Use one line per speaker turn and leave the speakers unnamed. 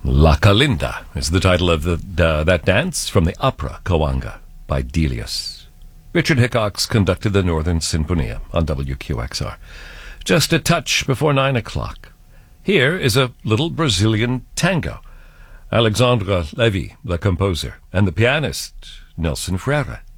La Calinda is the title of that dance from the opera Coanga by Delius. Richard Hickox conducted the Northern Sinfonia on WQXR. Just a touch before 9 o'clock. Here is a little Brazilian tango. Alexandre Levy, the composer, and the pianist, Nelson Freire.